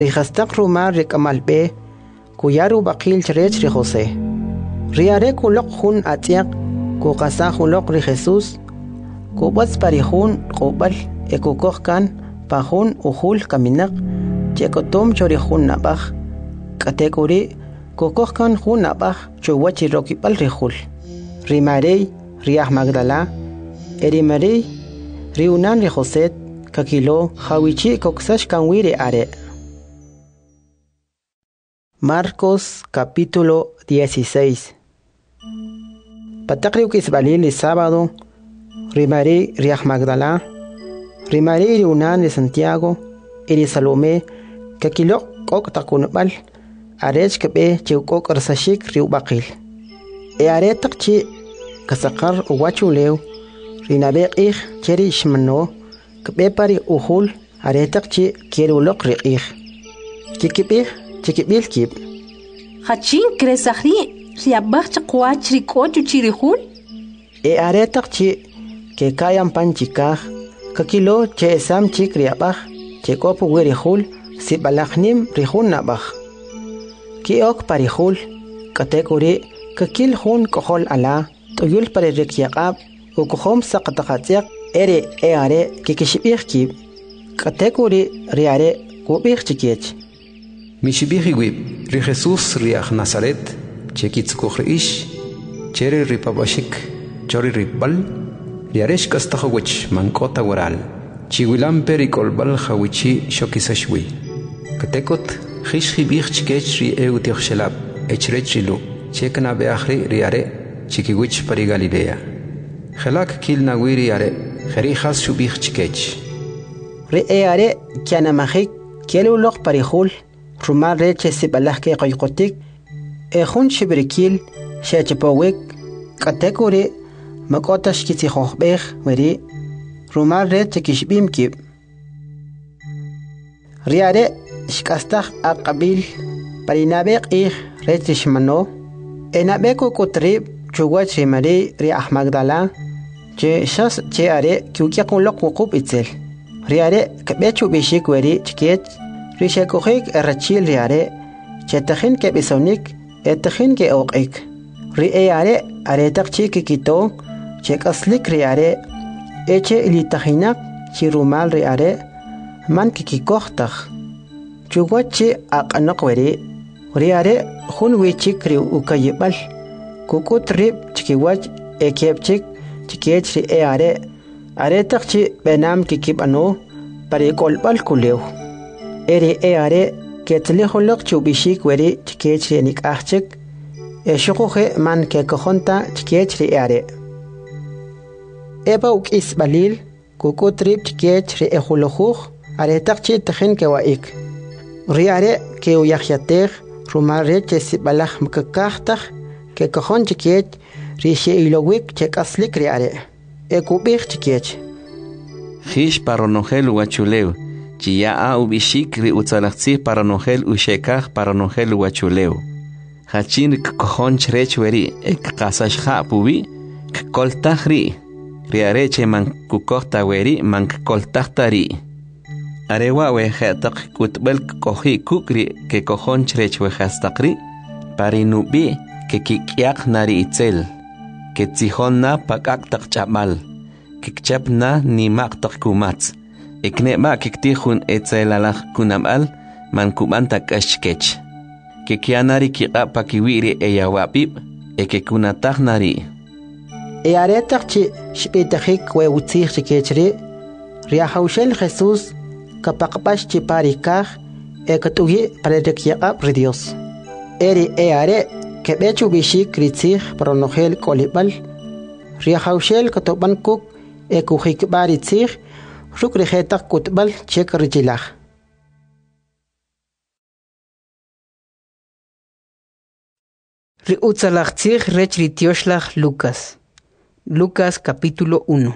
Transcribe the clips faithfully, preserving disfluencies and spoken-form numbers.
Rihastaq rumar rikamalbe, kuyaru bakil chrech ri José. Riare kulok hun atiak, kukasa hulok ri Jesús, kubats parihun kubal ekukokkan pahun uhul kaminak, chekotom chorihun nabaj, katekuri kukokkan hun nabaj chuwachi rokipal rihul. Rimarei, riah Magdala, erimarei, riunan ri José, kakilo, hawichi koksash kanwire are. Marcos capítulo dieciséis. Patakriu kisbalil el sábado, Rimari Riach Magdala, Rimari Riunan de Santiago, Eri Salomé, Kakilo Kok Takunbal, Arech Kepe Chiukok Arsashik Riu Bakil. E Aretak Chi Kasakar Uwachuleu, Rinabek Ich Cheri Shmano, Kepe Pari Uhul, Aretak Chi Kierulok Rich. Kikipich. Chiquibil kip. Hachin kresahri riabach chakwach rikochu chirihul. E aretak chi que kayan panchikaj kakilo che esam chik riabach che kopu wirihul si balachnim rihun nabach. Ki ok parihul katekuri kakil hun kohol ala toyul pare rikyaqab u kohom saqataqatiak ere e are kikishibich kip katekuri riare kubich chikiech. Mishibiji wib, ri Jesús riach Nazaret, chekitzkuch ish, chere ripabashik, chori ripal, riaresh kastahawich mankota waral, chiwilam perikolbal hawichi shokisashwi. Katekot, hish hibich chikech ri eutiochshelab, echrechilu, chekna beachri riare, chikiwich pari Galilea. Helak kil nawiri are, herijas shubich chikech. Ri eare, kianamahik, kielulok parihul, Rumar reche si balahke qoyqotik, ejun shibrikil, shechepowik, katekuri, makotash kitzihohbech, weri, rumar reche kishbim kib. Riare, shkastach aqabil, parinabek ich reche shmano, enabeko kutrib, chuwach rimari riah Magdala, che shas che are, kiukiakulok wukub itzel. Riare, kabechu bishik weri, chkiech, Rishekujik errachil riare, chetajin ke bisonik, etajin ke oqik. Riare, aretak chiki kito, chekaslik riare, eche ilitajinak, chirumal riare, man kikikohtach. Chuguachi aqanakweri, riare, hun wichik ri ukayibal, kukut rib chikiwach ekepchik, chikech riare, aretak chi benam kikibano, parikolbal kuleu. Eri e are ketlihulok chubishik weri chikech nik achik e shukuhe man ke kohonta chikech ri are eba uk isbalil kukutrib chikech ri ehuluhuh are takchi tachin ke waik ri are ke uyahyatech rumare che sibalach mkakahtach ke kohon chikech ri she ilowik chekaslik ri are e kubich chikech Hish paronogel wachuleu Chia ubishik ri utzalachzi para nogel ushekaj para nogel wachuleu. Hachin kkojon chrech weri ek kasashja pubi kkoltaj ri. Riareche man kukokta weri man kkoltajta ri. Arewa we hetak kutbel koji kukri ke kojon chrech we hastakri. Parinubi ke kikyak nari itzel. Ke tzihonna pakaktak chamal. Kikchapna ni maktak kumatz. Ekne ma kiktihun etzelalaj kunamal man kumantak ashkech. Kekianari kiqa pakiwiri eyawapib ekekunatag nari. E aretak chi shpitajik we utzih chikechri riahaushel Jesús kapakpash chi parikaj ekatugi parerekyaqab ri Dios. Eri e are kebechu bishik ritzih pronogel kolibal riahaushel katobankuk ekujik baritzih Rukri hetak kutbal chek rijilach. Ri utzalachtzich rech ritioslach Lucas. Lucas capítulo uno.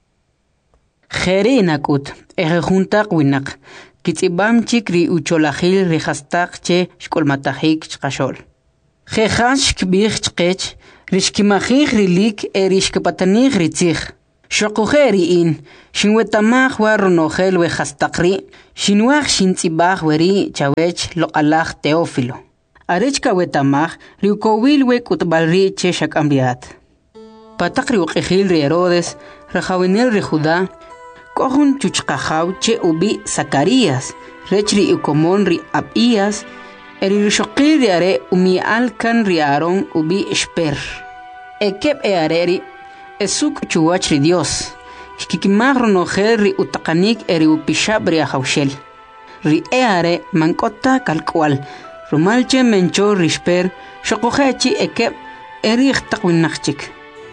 Jere nakut, eje juntak winak, kitzibam chik ri ucholachil ri hastak che shkolmatahik chkashol. Jejash kbich chkech, rishkimachich rilik e rishkapatanih ritzich. Shokujeri in, shinwetamach wa ronogel we hastakri, shinwach shintzibach weri chawech lo alach Teófilo. Arechka wetamach, riukowil we kutbalri che shakambiat. Patakri ukejil ri Herodes, rajawinel ri Judá, kohun chuchkajaw che ubi Zacarías, rechri ukomon ri Abías, eri rishokil ri are umi alkan ri Aarón ubi Esper. Ekep e areri, esuk chuwach ri Dios, shkikimag ronogel ri utakanik eri upishab ri ajawshel. Ri e are mankota kalkwal, rumalche mencho rishper, shokohechi ekep eri ikhtakwinachchik.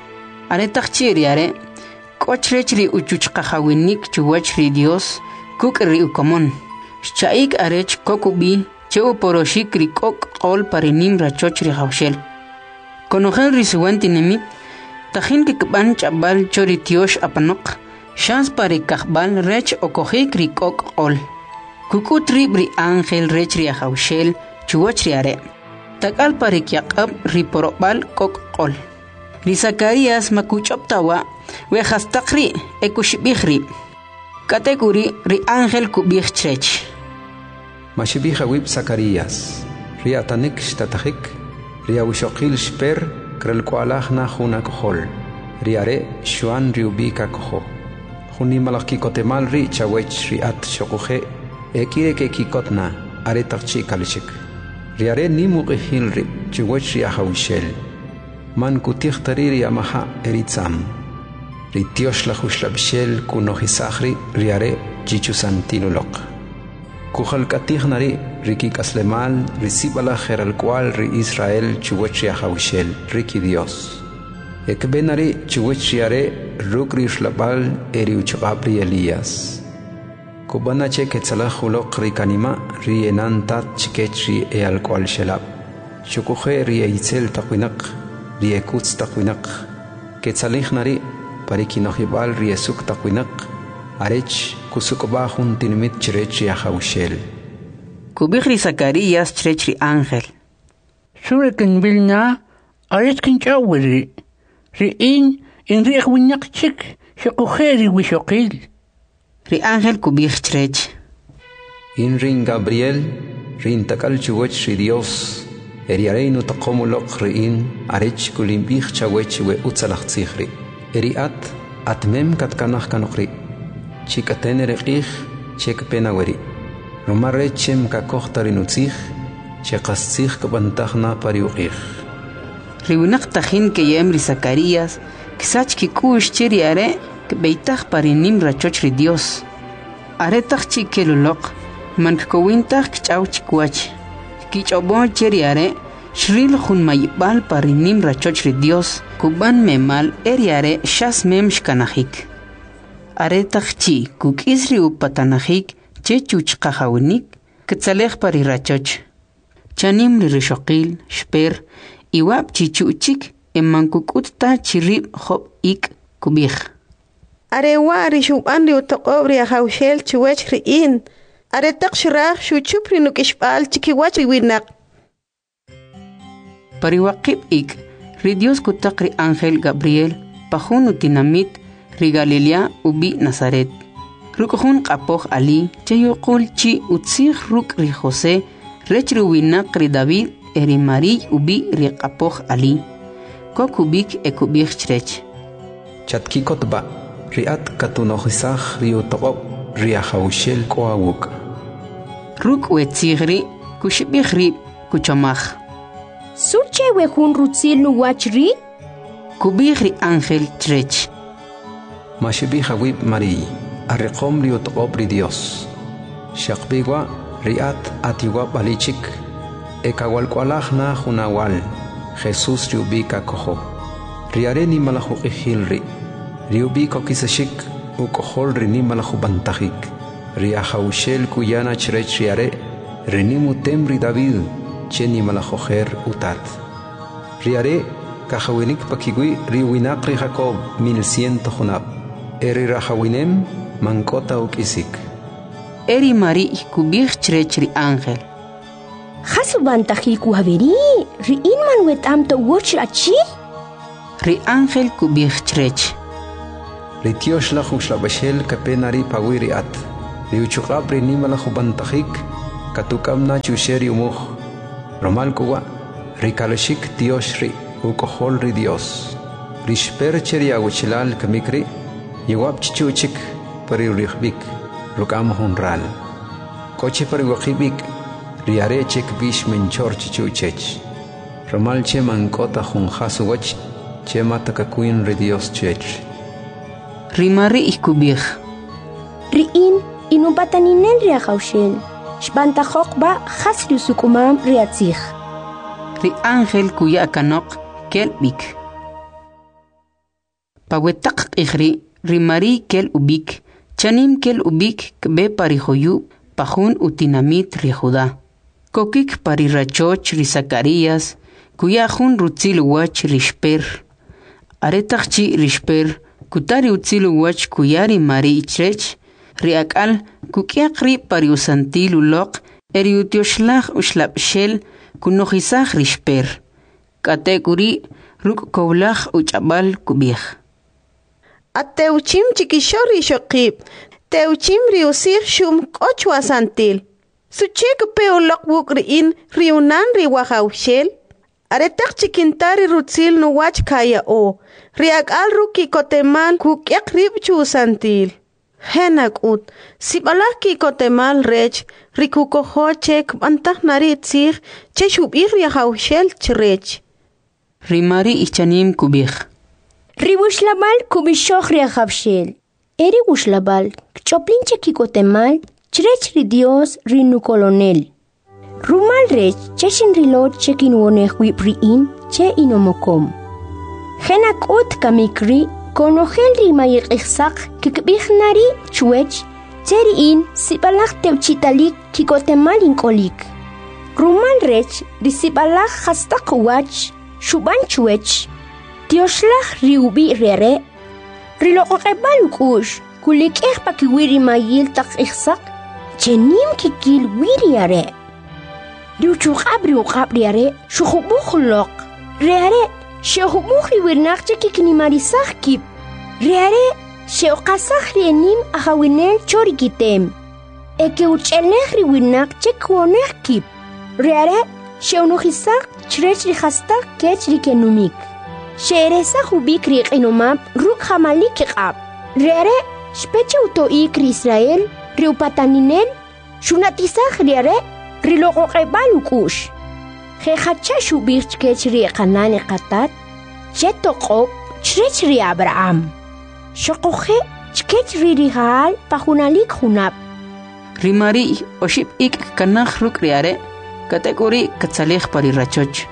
Are takchiri are, kochrechri uchuchkajawinik chuwach ri Dios, kuk ri ukomon. Shaik arech kokubi, cheu poroshik ri kok kol parinim rachoch ri hawshel. Konogel ri suwanti nemit, tajin kikban chabal chori tiosh apanok, shans pari kakbal rech okojik ri kok kol. Kukutri bri angel rech ri hawshel, chuwach ri are. Takal pari kyakab ri porobal kok kol. Ri Zacarías makuchoptawa, we hastakri ekushibihri. Kategori ri angel kubih chrech. Mashibiha wib Zacarías, ri atanik shtatahik, ri awishokil shper, krel koalach na juna kohol, ri are shuan ri ubika koho. Juni malaki kotemal ri chawech ri at shokuhe, ekire ke kikotna, are takchi kalishik. Ri are ni mugihil ri, chawech ri ahawishel. Man kutich tariri amaha eritzam. Ri tiosh la hushlabshel kunohisachri ri are chichusantinulok. Kuhal katihnari riki kaslemal risibala geral cual ri Israel chuwech ahawshel riki Dios. Ekbenari chuwech are rukri shlabal eri uchabri Elías. Kubana che ketzalahulok ri kanima ri enantat chikech ri e al cual shelab. Chukuhe ri eitzel takwinak ri ekutz takwinak. Ketzalihnari parikinohibal ri esuk takwinak. Arech kusukoba juntinimit chrechi ahawshel. Kubihri Zacarías chrechi ángel. Surekin bilna, arech kinchawiri. Ri in, in riech winyak chik, shakujeri wishokil. Ri ángel kubih chrech. In rin Gabriel, rin takal chuwech ri Dios, eri areinu takomulok ri in, arech kulimbich chawech we utzalachzichri. Eri at, atmem katkanach kanokri. Chikaten reqih, chek penaweri. Romarechem kakohtarinuzich, chekastzich kabantachna pariuqih. Riunak tajin ke yem ri Zacarías, kisach kikush chiri are, ke beitach parinim rachoch ri Dios. Are tach chikelulok, man kowintach kchaw chikwach. Kichobon chiri are, shril jun mayibal parinim rachoch ri Dios, kuban memal eri are shas mem shkanahik. Are takchi kukisri upatanahik che chuchkajawinik ketzalej pari rachoch. Chanim li rishokil, shper, iwab chichuchik eman kukutta chirib hop ik kubich. Are wa rishuban li utokobri ahawshel chuwech riin. Are takshirach shuchupri nukishpal chikiwach riwinak. Pari waqib ik, ri Dios kutakri ángel Gabriel, pajun utinamit, ri Galilea ubi Nazaret. Rukuhun qapoh ali, chayuqul chi utzig ruk ri José, rech ri winak ri David, eri Mari ubi ri qapoh ali. Kok ubik e kubich chrech. Chatkikotba, ri at katunohisach ri utoqob, ri ahawshel koawuk. Ruk wetzigri, kushibich ri kuchomach. Suche wehun rutzil nuwachri? Kubich ri ángel chrech. Mashibiha wib Mari, arriqom ri utoqob ri Dios. Shaqbigwa riat atiwa balichik, ekawalkwalachna junawal, Jesús riubika koho. Riare ni malajuqihil ri, riubiko kisashik, ukohol ri ni malajubantajik. Riahawshel kuyana chrech riare, rinimutem ri David, cheni malajoher utat. Riare, kajawinik pakigui riuinak ri Jacob, mil ciento junab. Eri rajawinem, mankota ukisik. Eri Mari kubich chrech ri ángel. Hasubantaji kuhaveri, ri inman wetam to watch achi? Ri ángel kubich chrech. Ritiosh la Hushla Bashel Kapenari Pawiri at, Riuchukapri Nimala Hubantajik, Katukamna Chusheri Umuj, Romalkuwa, Rikaloshik Dioshri, Ukoholri Dios, Rishper Cheria Wichilal Kamikri, Yewap Chichuchik, Paririhbik, Rukam Hunral, Kochi Pariwakibik, Riarechik Bish Menchor Chichuchech, Romalche Mankota Hunhasuwach, Chematakakuin Ridios Chech. Rimari ikubih. Riin inubataninen riahaushel. Shbantajok ba hasriu sukumam riatzich. Ri ángel kuya kanok kelbik. Pawetak ihri rimari kel ubik. Chanim kel ubik kbe parihoyu pahun utinamit rihuda. Kokik parirachoch ri Zacarías kuya hun rutzil wach rishper. Aretachchi rishper. Kutari utzilu wach kuyari mari ichrech, riakal kukiakri pariusantilu lok, eriutioshlag ushlapshel kunohisag rishper. Katekuri ruk kowlag uchabal kubih. Ateuchim chikishori shokib, teuchim riusir shum kochwa santil. Suchek peo lok wukriin riunan riwahaushel. Aretak chikintari rutzil no wach kaya o. Riak al ruki kotemal kukyak ribchu santil. Henak ut, sibalaki kotemal rech, rikuko hochek bantak naritzir, cheshub irriahaushel chrech. Rimari ichanim kubih. Riwushlabal kubishok riahaushel. Eri wushlabal, kchoplinche kikotemal, chrech ri Dios rinu kolonel. Rumal rech, cheshin rilot chekin wonech wipriin, che inomokom. Henak ut kamikri, konogel rimayik ihsak, kikbichnari chuech, teriin, sibalak teuchitalik kikotemal inkolik. Rumal rech, risibalak hastak wach, shuban chuech, tioslach riubi rere, rilokokebal ukush, kulik ehpa kiwiri mayil tak ihsak, chenim kikil wiriare. Riuchukab riukab-riare, shukubukhlok, reare, Shehubuk riwirnak chekiknimarisach kip. Reare, sheokasach rienim ahawinel chorikitem. Eke uchelech riwirnak chekwonech kip. Reare, sheunuhisak chrech rihastak kech rikenumik. Sheeresach ubik riqinumab ruk hamalik iqab. Reare, speche utoik Israel, riupataninel, shunatisach reare, rilokokebal ukush. Hechacha shubich kech ri kanani qatat, chetokop chrech ri Abraham. Shokoche chkech ri rihal pahunalik hunap. Rimari oship ik kanach ruk riare, kategori katsalech parirachoch.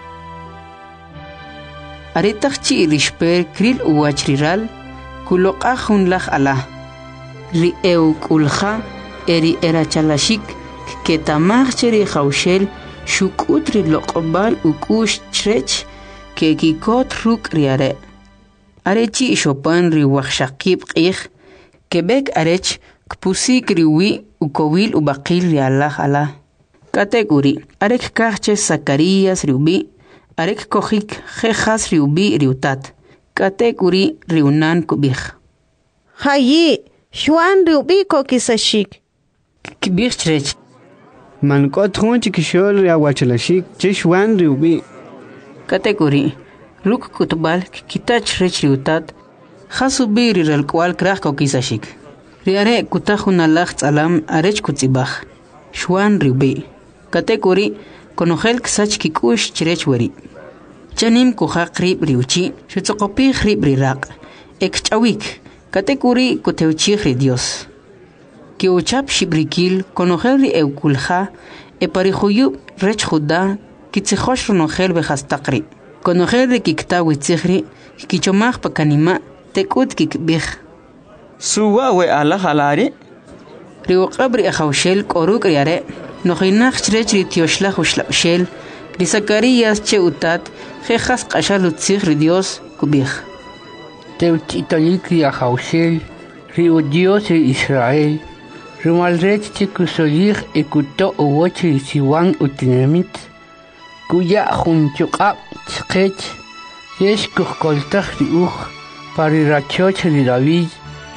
Aretachchi rishper kril uachriral, kulokahun lach ala. Ri eu kulha, eri erachalashik, ketamach cheri haushel, Shukutri lokobal ukush chrech ke kikot ruk riare. Arechi ishopan riwachshakib qih kebek arech kpusik riwi ukowil ubaqil rialah ala. Kategori arek kahche Zacarías riubi arek kohik jejas riubi riutat. Kategori riunan kubih. Hayi, Juan riubi kokisashik. Kibih chrech. Mankot hun chikishol riawachalashik cheshwan riubi. Kategori ruk kutbal kitach rech riutat khasubi rirel kwal krah kokisashik. Riare kutahun alach alam arech kutzibach. Shwan riubi. Kategori konogel ksach kikush chrech wari. Chanim kuhaq rib riuchi shutsokopi rib rirak. Ekchawik. Kategori kuteuchi ri Dios. Que uchap shibrikil konogel eukulha e parihuyu rech juda kitzihosh ronogel behastakri konogel de kikta witzihri kichomach pakanima tekut kikbih suwa we ala halari riu qabri ahawshel koruk riare nohinach chrech ritioshla hushlabshel ri Zacarías che utat jejas qashal utzihri Dios kubih Teutitalik ahawshel riu Dios e Israel Rumalrech chikusoyig ekuto owochi siwan utinamit kuya junchukab chkech yesh kukoltach riuch parirachoch ri David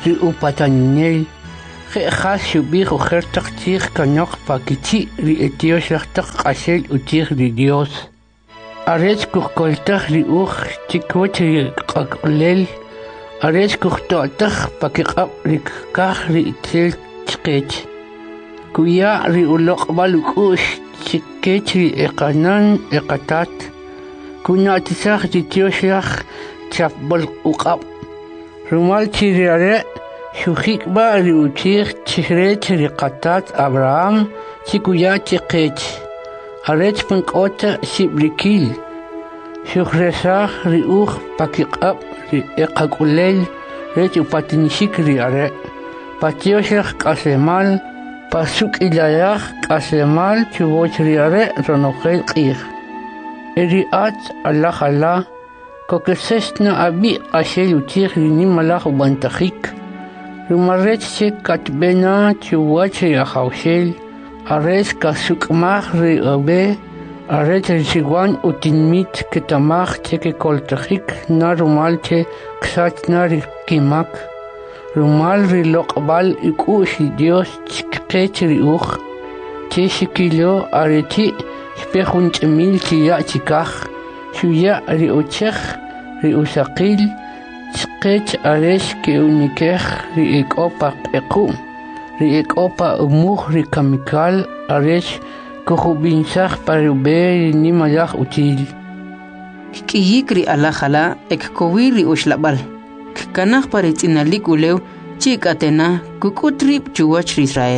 ri upatanel ge khas shubih u khertak tir kanok pakiti ri etios lachtak qashel utir ri Dios arech kukoltak ri ukh tikwet ri qaklel arech kuhtotak pakiqab ri kah ri tel chqech kuya ri uloq balukush chikech ri eqanan eqatat kuna tisakh ri tioshlakh chapbol uqab rumal chiriare shukik ba ri utir chirech ri qatat Abraham chikuya chikech arech pankota sibrikil shukresa ri ukh pakiqab ri eqakulel rech upatinishik ri are patioshakh qasemal pasuk ilayakh qasemal chuvoch ri are ronokhel qikh eri at Allah Allah kokesesna abi ashel utir ni malakh bantakhik rumarech che katbena chuvoch ri khawshel ares kasuk mah ri abe aret chigwan utinmit ketamach che koltakhik na rumal che ksat na ri kimak rumal ri loqbal ikushi Dios chqech ri ukh che shikilo areti spehunch mil chiya chikakh shuya ri uchekh ri usaqil chqech aresh ke unikekh ri ekopa equm ri ekopa umukh ri kamikal aresh kuhubinsakh parube ni malakh util kiyikri ala khala ek kowiri ushlabal kanakh paritsinalik ulew chikatena kukutrip chuwach Israel.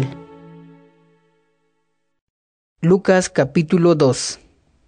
Lucas capítulo dos.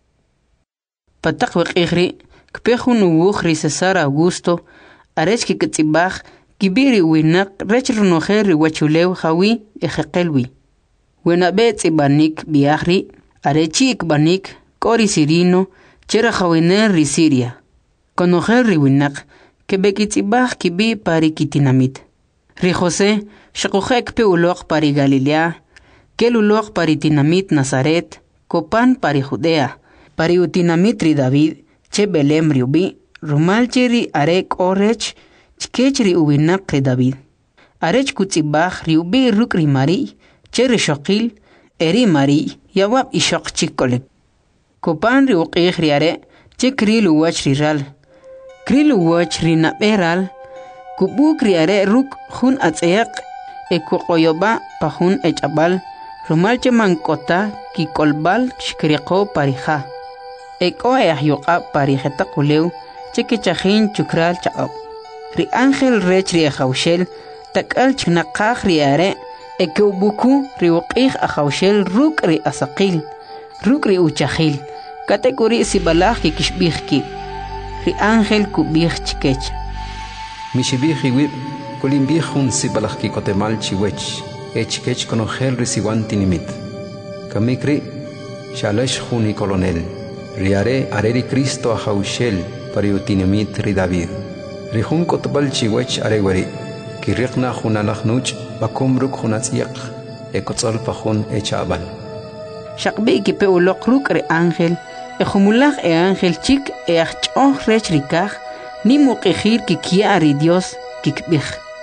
Patak waqihri kpehun wukhri Cesar Augusto arech kitsibach kibiri winak rech runokheri wachulew khawi ejeqelwi wena betsibanik biahri arechi ikbanik kori sirino chera khawiner ri Siria konokheri winak kebekitsibach kibi pari kitinamit ri José shaqokhek pe uloq pari Galilea kel uloq pari tinamit Nazaret kopan pari Judea pari utinamit ri David che Belem ri ubi rumal cheri arek orech chkech ri uwinak ri David arech kutsibach ri ubi ruk ri Mari cheri shaqil eri Mari yawab ishaq chikkolep kopan ri uqih ri are che krilu wach ri ral krilu wach ri naberal kubuk ri are ruk hun atseq ekuqoyoba pahun echabal rumal che mankota ki kolbal shkriqo parija eko ehyoqa parijeta qulew che kichajin chukral chaqab ri ángel rech ri khawshel takal chnaqaj ri are ekubuku ri uqih akhawshel ruk ri asaqil ruk ri uchajil katekuri sibalaj ki kishbijki ri ángel kubij chkech Mishibiji wib kulimbij hun sibalaj ki kotemal chiwech echkech konohel risiwan tinimit kamikri shalesh huni kolonel riare areri Cristo ahaushel pariutinimit ri David rihun kotbal chiwech arewari kirriqna hunalaj nuch bakumruk hunatsiaq ekotzol pahun echabal shaqbi ki pe uloq ruk ri ángel e humulaj e ángel chik e achchoh rech rikaj ni muqihir ki kia ri Dios kikbij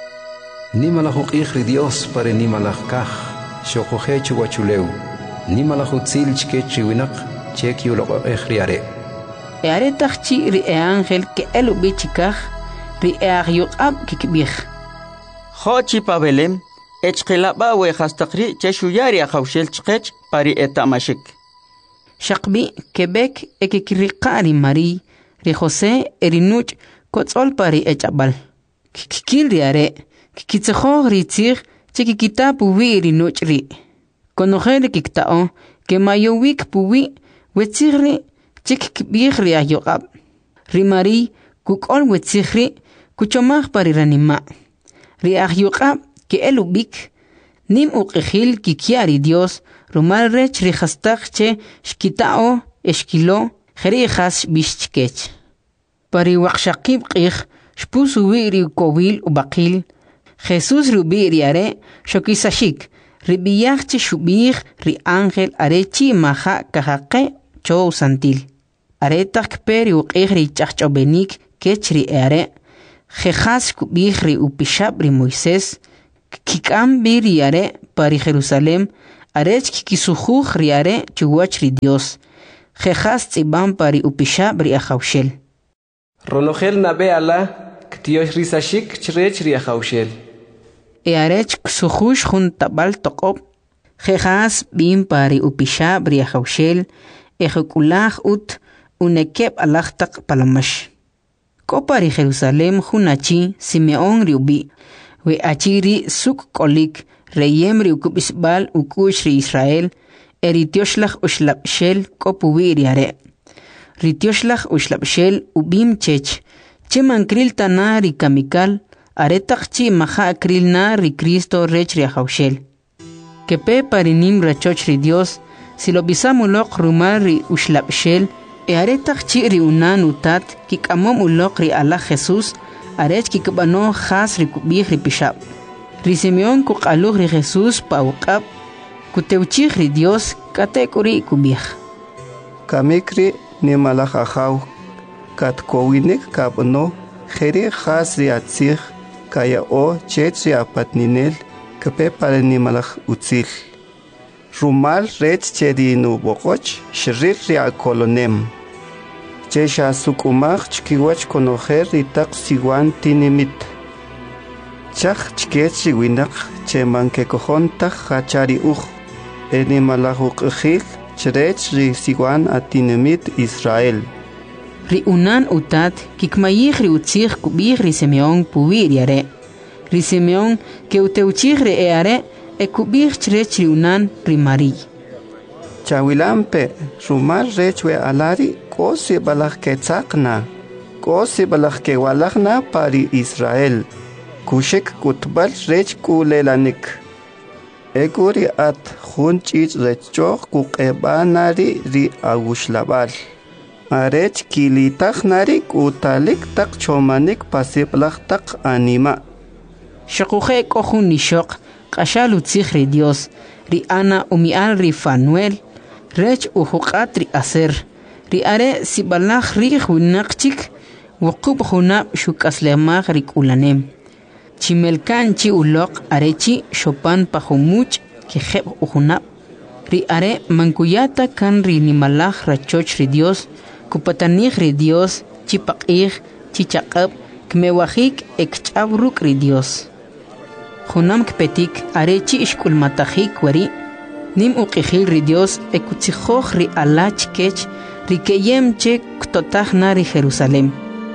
ni malajuqih ri Dios pare ni malajkaj shoqoje chuwachulew ni malajutzil chkech winaq chek yuloq ejriare e are tachi ri e ángel ke elu bichikaj ri e agyuqab kikbij Xochi pa Belem echqilaba we khastaqri cheshuyari akhawshel chqech pari etamashik shaqbi Quebec ekikriqari Mari ri José erinuch kotzol pari echabal kikil ri are kikitsejo ri tzig chikikita puwi erinuch ri konojel kiktao ke mayowik puwi wetzigri chikibij ri ayoqab ri Mari kukol wetzigri kuchomaj pari ranima ri ayoqab ke elubik nim uqihil kikiari Dios rumal rech ri khastaq che shkitao eshkilo kheri khas bishchkech pari waqshaqib qih shpusu wiri kowil ubaqil Jesus rubi riare shokisashik ribiyach che shubih ri ángel arechi maha kahaqe chow santil aretak peri uqih ri chachchobenik kechri are Jejas kubih ri upishab ri Moisés, kikam bir yare pari Jerusalem, arech kikisujuj riare chuwach ri Dios. Jejas tzibam pari upishab ri Ajaushel. Ronogel nabe ala, ktiosh risashik chrech ri Ajaushel. E arech ksujuj jun tabal toqob, Jejas bim pari upishab ri Ajaushel, ejekulaj ut unekeb alachtak palamash. Kopari Jerusalem junachi Simeón riubi, we achiri suk kolik, reyem riukubisbal ukush ri Israel, eritioslach ushlapshel kopubi riare. Ritioslach ushlapshel ubim chech, cheman kril tana ri kamikal, aretak chi maha kril na ri Cristo rech ri Ajaushel. Kepe parinim rachoch ri Dios, si lo bisamulok rumar ri ushlapshel, e aretak chi ri unan utat, kik amom ulok ri Allah Jesús, arech kikbano khas ri kubih ri pishab. Ri Simeón kukaluk ri Jesús pa ukab, kuteuchih ri Dios kate kuri kubih. Kamikri ni malach ajaw, kat kowinik kabno, kheri khas ri atzich, kaya o chech ri apatninel, kape pare ni malach utzil. Rumal rech chedi nu bokoch, shrir ri akolonem. Chesha sukumach chkiwach konojer ritak siwan tinimit. Chach chkech winak cheman ke kojontak hachari uj. Eni malahuk ujil chrech ri siwan atinimit Israel. Ri unan utat kikmayih ri utzich kubih ri Simeón puwir yare. Ri Simeón ke uteuchih ri eare e kubih chrech ri unan ri Mari. Chawilampe rumal rechwe alari kosi balach ke tzakna, kosi balach ke walachna pari Israel, kushek kutbal rech kulelanik. Eguri at junchich rechok kukebanari ri agushlabal. Arech kilitach nari kutalik tak chomanik pasiblach tak anima. Shakuje kohun nishok, kashal utzich ri Dios, ri Ana umial ri Fanuel, rech uhukat ri Aser, ri are sibalach ri hunakchik, wukub hunab shukaslemach ri kulanem. Chimelkan chi ulok arechi shopan pahumuch kiheb uhunab. Ri are mankuyata kan ri nimalach rachoch ri Dios, kupatanich ri Dios, chipakih, chichakab, kmewahik ekchabruk ri Dios. Hunam kpetik arechi ishkulmatahik wari, nim uqihil ri Dios ekutzijoj ri alach kech ri keyem che ktotaj na ri Jerusalem.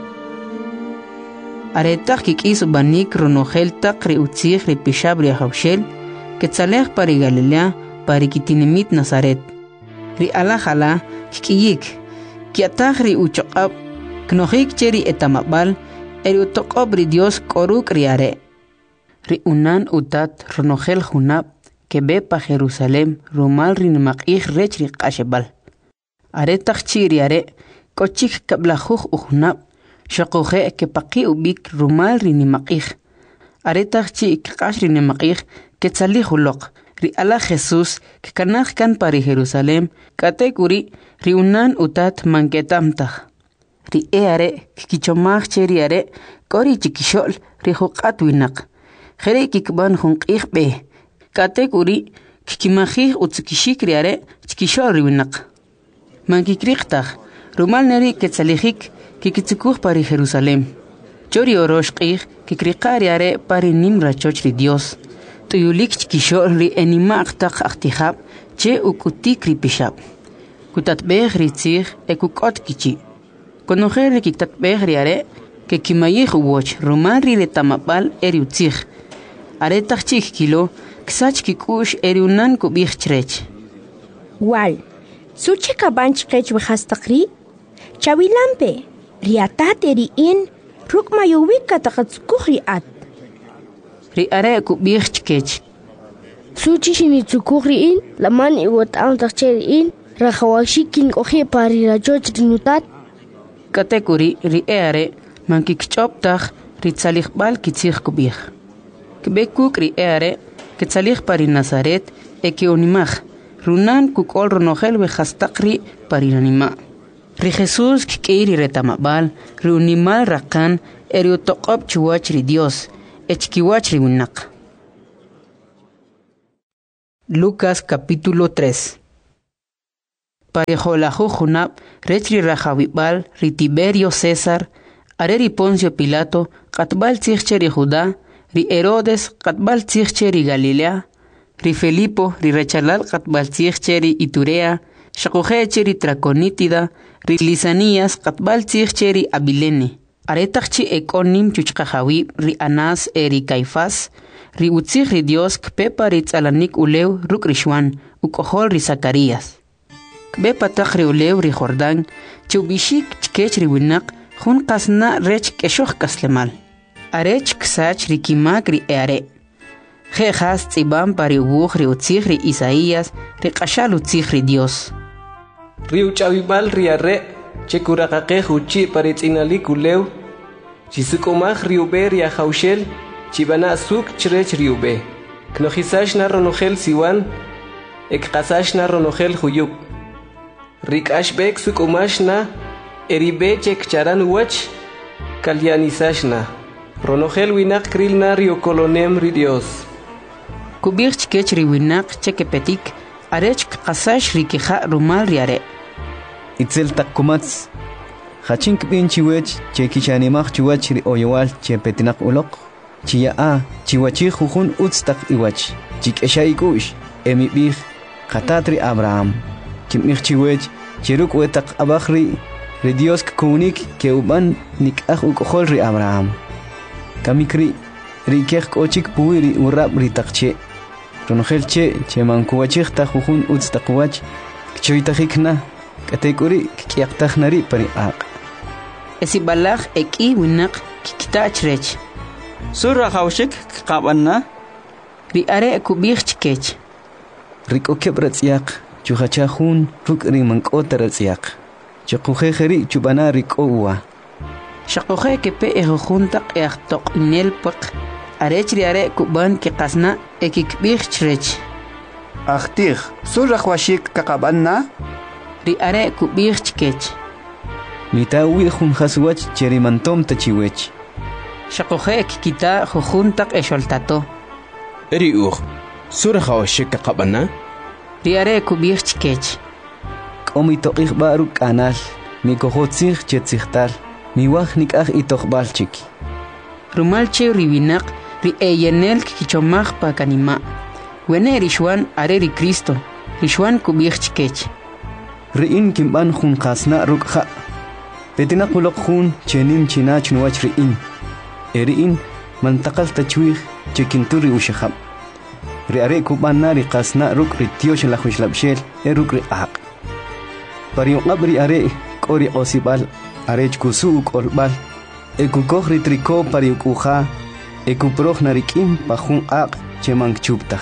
Aretak kikis banik ronogel tak ri utzij ri pishab ri Ajaushel, ketzalej pari Galilea pari kitinimit Nazaret. Ri alajala kikiyik, kiataj ri uchoqab, knojik che ri etamabal, eri utoqob ri Dios koruk ri are. Ri unan utat ronogel junab, que ve pa Jerusalem rumal rin maqih rech ri qashebal. Are takchiri are kochik kablajuj ujnab shaqoje que paqi ubik rumal rin maqih. Are takchi qash rin maqih que tzalih uloq ri ala Jesús que kanaj kan pari Jerusalem katekuri ri unan utat manketamtaj. Ri e are kichomaj cheri are kori chikishol ri juqat winak. Jere kikban junqih be. Katekuri kikimajih utzikishik riare chikishol riwinak. Mankikriqtaj rumal neri ketzalihik kikitzikuj pari Jerusalem. Chori oroshqih kikriqa riare pari nimra choch ri Dios. Tuyulik chikishol ri enimaqtaq aqtijab che ukutik ri pishab. Kutatbej ri tzij ekukot kichi. Konojer ri kiktatbej riare que kimayih uwoch rumal ri letamabal eri utzij. Are tachchik kilo ksach kikush eriunan kubih chrech. Wal, suche kabanch kech wehastaqri? Chawilampe, riatat eri in, ruk mayuwik katakatsukuh riat. Ri are kubih chkech. Suchi shinitsukuh in, laman iwat ang takcher in, rakawashikin kohi pari rajoch rinutat. Katekuri ri are mankikchoptach ri tzalikhbal kitzich kubih. Kbekuk ri are ketzalih pari Nazaret eke onimaj, runan kukol ronogel wejastaqri pari nanima. Ri Jesús kikiri retamabal, ri unimal rakan eriutoqob chuwach ri Dios, echkiwach ri winaq. Lucas capítulo tres. Parejolaju junab, rechri rajawibal, ri Tiberio César, are ri Poncio Pilato, qatbal tzigche ri Judá, ri Herodes, qatbal tzigche ri Galilea, ri Felipo, ri rechalal qatbal tzigche ri Iturea, shaqujeche ri Traconítida, ri Lisanías, qatbal tzigche ri Abilene, aretaqchi ekonim chuchqajawi, ri Anás e ri Caifás, ri utzig ri Dios kpepa ri tzalanik ulew ruk rishwan, ukohol ri Zacarías. Kbepa taq ri ulew ri Jordán, chubishik chkech ri winaq, jun qasna rech keshoh kaslemal. Arech ksach ri kimak ri eare. Jejas tzibam pari ubuj ri utzig ri Isaías, ri qashal utzig ri Dios. Ri uchawibal ri arre, chekuraqaqej uchi pari tzinalik ulew, chisukomaj ri ube ri ajaushel, chibana suk chrech ri ube. Knojisash na ronogel siwan, ekqasash na ronogel huyub. Rikash bek sukomash na, eribe chek charan wach, kalyanisash na. Ronogel winak kril na ri okolonem ri Dios. Kubir chkech ri winak chekepetik, arech qasash ri kija rumal ri are. Itzel takkumats, hachink bin chiwech, chekichanimach chiwach ri oyewal chepetinak ulok, chiya a, chiwachi jujun utstak iwach, chik eshaikush, emibich, katatri Abraham, chimich chiwech, chiruk wetak abachri, ri Dios kunik ke uban nik ach ukohol ri Abraham. Kamikri, ri kech kochik puiri urab ri takche, ronogel che, che mankuwachik ta jujun utstak wach, kchoitajikna, katekuri kiaktajnari pari aq. Esibalaj eki winak kikitach rech. Surra hawshik qabanna. Ri are kubir chkech. Riko kebratsiak, chuhachahun ruk ri mankota ratsiak. Chukujejeri chubana riko uwa. Shakoje kepe ejuntak eachtok inelpak. Arech ri are kuban ke qasna ekikbir chrech. Achtig, surra hwashik kaqabanna. Ri are kubir chkech. Mitawi jun haswach cherimantom tachiwech. Shakoje kikita jujuntak esholtato. Eri ur, surra hawashik kaqabanna. Ri are kubir chkech. Komito ikhbaru kanal, mi kohotzig chetzigtal, mi waj nikaj itokhbalchik. Rumalche ri winak, ri eyenel kichomaj pa kanima. Wene rishwan are ri Cristo, rishwan kubir chkech. Riin kimban jun qasna rukha. Betina qulok jun chenim chinach nuwach riin. Eriin mantaqal tachwig chekinturi ushahab. Ri are kubanna ri qasna ruk ri tiosh la khushlabshel eruk ri aq. Pari ngabri are kori osibal arech kusu kolbal. Ekukoj ri triko pari ukuja. Ekuproj narikim pa jun aq chemang chuptaj.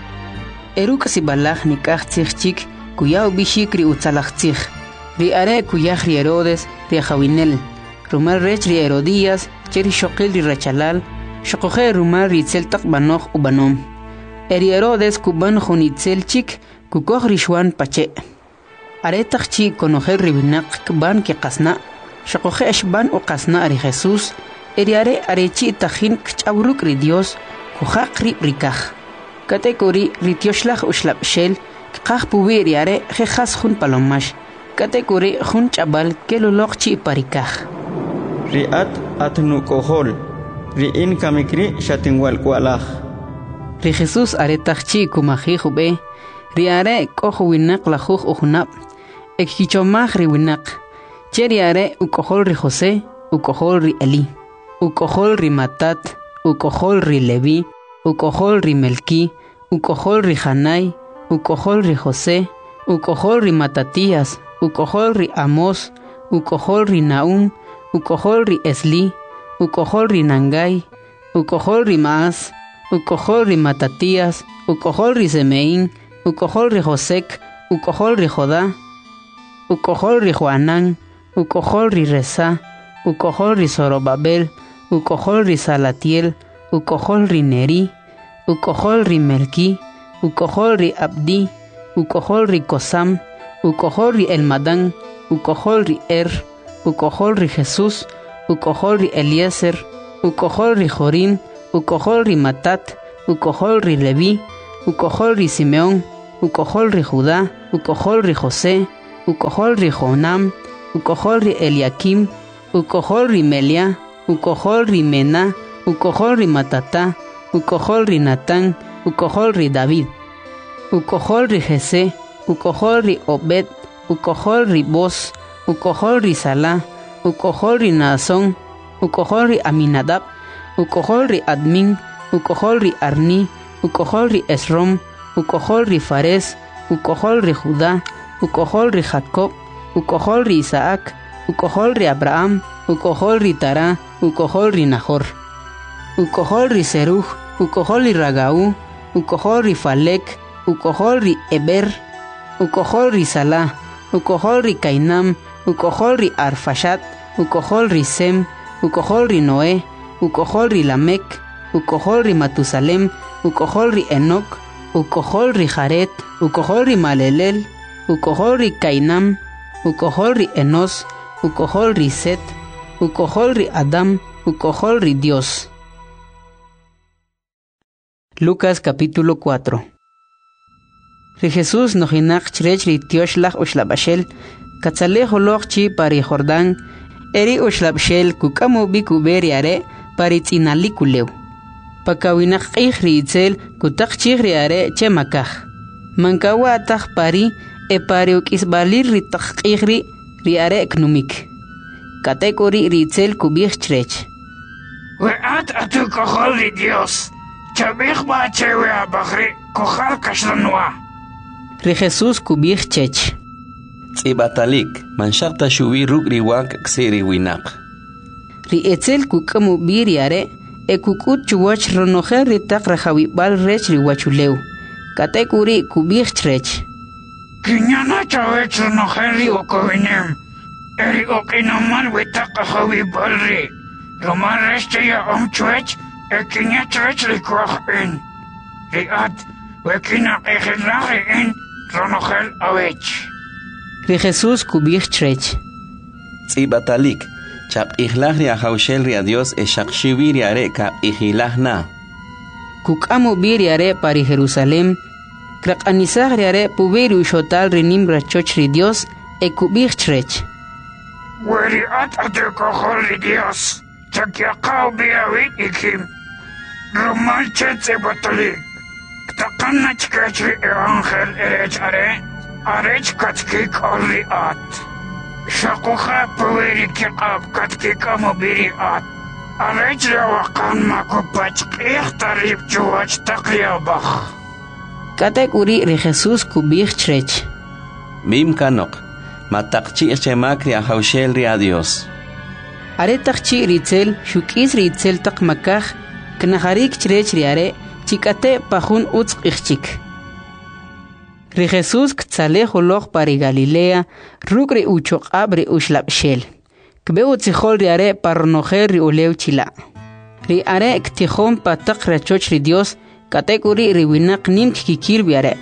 Eruk sibalaj nikaj tzigchik kuyaw bishik ri utzalajtzig. Ri are kuyaj ri Herodes ri Jawinel. Rumal rech ri Herodías cheri shoqil ri rechalal. Shokoje rumal ri tzeltak banoj ubanom. Eri Herodes kuban junitzel chik kukoj ri shwan pache. Aretaq chi konojel ri winak kban ke qasna. Shokoje eshban u qasna ri Jesús. Eri are arechi tajin kchabruk ri Dios kujaq ri rikaj. Katekori ri tioshlaj ushlabshel kqaj puwi ri are jejas jun palomash. Katekori jun chabal kelulok chi parikaj. Ri at atnu kohol. Ri in kamikri shatinwal kualaj. Ri Jesús aretaq chi kumaji jube. Ri are kojo winak la juj ujunab. Ekkichomaj ri winak. Cheri are ukohol ri José, ukohol ri Eli. Ukohol ri Matat, ukohol ri Levi, ukohol ri Melki, ukohol ri Hanai, ukohol ri José, ukohol ri Matatías, ukohol ri Amos, ukohol ri Naum, ukohol ri Esli, ukohol ri Nangai, ukohol ri Maas, ukohol ri Matatías, ukohol ri Semeín, ukohol ri Josek, ukohol ri Jodá, ukohol ri Joanán, ukohol ri Resa, ukohol ri Zorobabel, ukohol ri Salatiel, ukohol ri Neri, ukohol ri Melki, ukohol ri Abdi, ukohol ri Kosam, ukohol ri Elmadán, ukohol ri Er, ukohol ri Jesús, ukohol ri Eliezer, ukohol ri Jorín, ukohol ri Matat, ukohol ri Leví, ukohol ri Simeón, ukohol ri Judá, ukohol ri José, ukohol ri Jonam, ukohol ri Eliakim, ukohol ri Melia, ukohol ri Mená, ukohol ri Matatá, ukohol ri Natán, ukohol ri David, ukohol ri Jesé, ukohol ri Obed, ukohol ri Boz, ukohol ri Salá, ukohol ri Naasón, ukohol ri Aminadab, ukohol ri Admin, ukohol ri Arni, ukohol ri Esrom, ukohol ri Fares, ukohol ri Judá, ukohol ri Jacob, ukohol ri Isaac, ukohol ri Abraham, ukohol ri Tará, ukohol ri Nahor, ukohol ri Seruj, ukohol ri Ragaú, ukohol ri Falek, ukohol ri Eber, ukohol ri Salá, ukohol ri Cainam, ukohol ri Arfashat, ukohol ri Sem, ukohol ri Noé, ukohol ri Lamec, ukohol ri Matusalem, ukohol ri Enoc, ukohol ri Jaret, ukohol ri Malelel, ukohol ri Cainam, ukohol ri Enos, ukohol ri Set, ukohol ri Adam, ukohol ri Dios. Lucas capítulo cuatro. Ri Jesús nojinak chrech ri tioshlach ushlabashel, katzaleh holoch chi pari Jordán, eri ushlabshel kukamu bikuberi are pari tzinalikuleu. Pakawinak qih ri itzel kutak chih ri are chemakaj. Mankawa ataj pari e pari ukisbalir ri tak qih ri ri are knumik. Katekori ri itzel kubich chrech. Weat atu kohol ri Dios, chabich ba chewe abagri kohal kashranua. Ri Jesús kubich chech. Tzibatalik, manshakta shubi ruk riwak ksiri winak. Ri etzel kukamu biri are, e kukut chuwach ronojer ri tak rajawibal rech ri wachuleu. Katekuri kubich chrech. Kinyana chawech ronojer ri okowinem, eri okinaman witak rajawibal ri. Roman reste ya omchwech, e kinya chrech ri kwach in. Ri at, wekina ejilari in, ronojer awech. Ri Jesús kubich chrech. Tzibatalik, chap ihlach ri ahaushel ri a Dios e shakshibi ri are ka ihilach na. Kukamu biri are pari Jerusalem, krak anisach ri are puberi ushotal ri nimra choch ri Dios e kubich chrech. Weri at atu kohol ri Dios, chakyakaw biyawit ikim. Roman chet Tzibatalik, ktakan na chkech ri evangel erech are, arech katkik olri at. Shakuha pweri kikab katkik amobiri at. Arech rawakan makupach ikhtarib chuwach takyabach. Katek uri ri Jesús kubich chrech. Mim kanok, matakchi chemak ri ahaushel ri a Dios. Are takchi ritzel, shukis ritzel tak makaj, knaharik chrech ri are, chikate pahun utz ichchik. Ri Jesús ktzaleh holoch pari Galilea, ruk ri uchok abri ushlabshel. Kbeu tzihol ri are parnojer ri uleu chila. Ri are ktihon patak rachoch ri Dios, katekuri ri winak nim kikil bi are.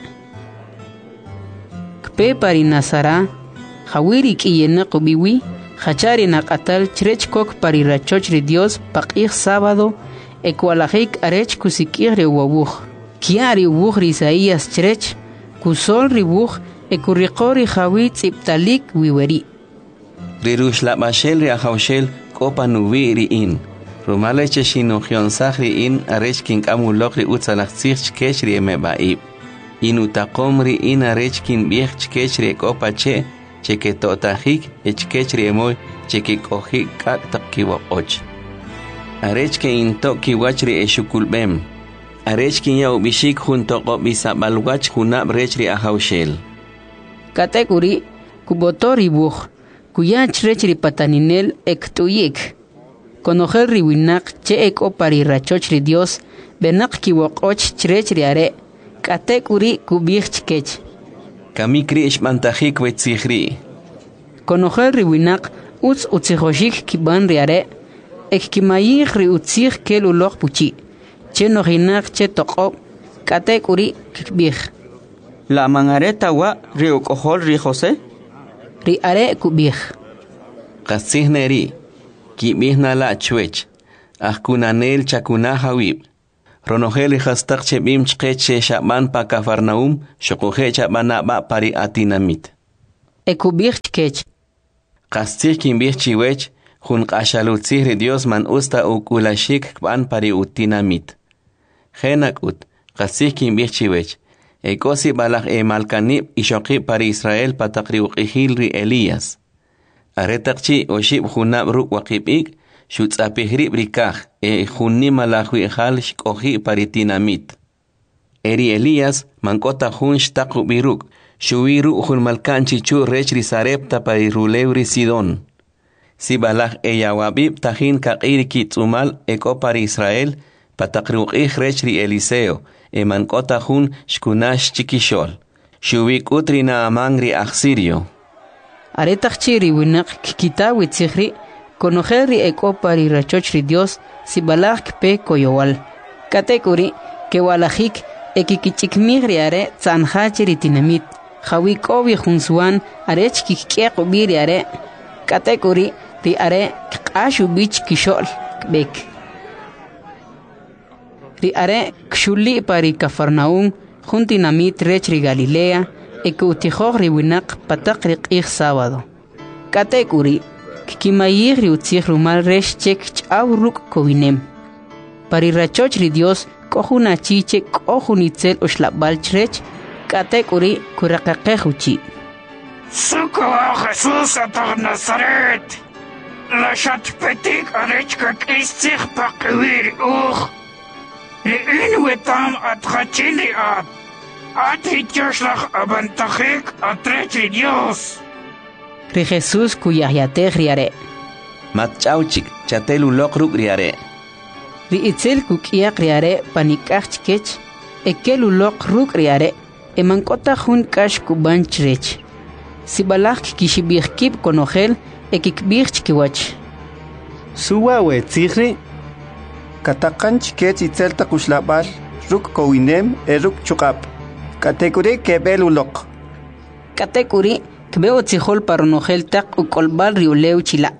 Kpe pari Nazara, hawiri kiyena kubiwi, hachari nakatal chrech kok pari rachoch ri Dios pakih sábado, ekwalajik arech kusikir ri wabuch. Kiari ubuch ri Isaías chrech, kusol ribuch e kurriqori khawit iptalik wiweri. Rirush la mashel ri ahaushel kopa nuwi ri in. Rumale cheshino khionsach ri in arech king amulok ri utsalachzich chkesh ri emebaib. Inutakom ri in arech kin biech chkesh ri kopa che cheke totahik e chkesh ri emoy cheke kohik kak takkiwa och. Arech ke in to kiwach ri eshukulbem. Arech kinya ubishik junto ko bisabalwach hunab rech ri ahaushel. Katekuri kubotori buch kuyach rech ri pataninel ektuyik. Konojer ri winak che ek opari rachoch ri Dios benak kiwokoch chrech ri are. Katekuri kubich chkech. Kamikri ishmantahik wetzihri. Konojer ri winak utz utzihoshik kiban ri are. Ek kimayih ri utzih kel ulok puchi. Che nojinak che toqob, katek uri kikbih. La mangareta wa ri ukohol ri José? Ri are kubih. Qasihneri, kibihna la chwech ajkunanel chakuna hawib ronogel hastaq chebim chqeche shaban pa Cafarnaum shoqoje chabana ba pari atinamit ekubich kech qastir kimbich chiwech jun qashalutzir Dios man usta ukulashik kban pari utinamit Genakut, qasih kimbich chiwech, ekosi balak e malkanib ishoqi para Israel patakri uqihil ri Elías. Aretakchi oshib junab ruk waqibik, shutzapihri brikaj, e junni malakwi hal shkohi paritinamit. Eri Elías mankota jun shtaku biruk, shuwiru jun malkanchi chu rech ri sarepta pari rulevri Sidon. Si balak e yawabib tahin kakiri kitzumal eko para Israel, patakriuq rech ri Eliseo, e mankota jun shkunash chikishol. Shubik utri na amangri aksirio. Aretakchi ri winak kikita witzihri, konojeri eko pari rachochri Dios, si balak pe koyowal. Katekuri, ke walajik, ekikichikmigri are, zanhachiri tinamit, hawikobi junsuan, arech kikiek ubiri are. Katekuri, ri are, kashu bich kishol, bek. Ri are kshuli pari Cafarnaum, juntinamit rech ri Galilea, eke utijog ri winak patak ri qig sábado. Katekuri, kikimayig ri utzig rumal rech chek chaw ruk kowinem. Pari rachoch ri Dios, kohuna chiche kohunitzel oshlabal chrech, katekuri kurakaqejuchi. Suko Jesús atar Nazaret, la shatpetik arech kakistig pakwir uch. Rin wetam atrachili at, ati tioslach abantachik atrechi Dios. Ri Jesús kuyayateg riare. Matchauchik, chatelu lokruk riare. Ri itzel kukiak riare panikachkech, ekelu lokruk riare, emankota jun kash kubanchrech. Sibalak kishibirkib konogel, ekikbirch kiwach. Suwawe tzigri, Katakanch kech itzelta kushlabal, ruk kowinem e ruk chukap. Katekuri kebel ulok. Katekuri kbeo tzihol paronogel tak ukolbal riuleu chila.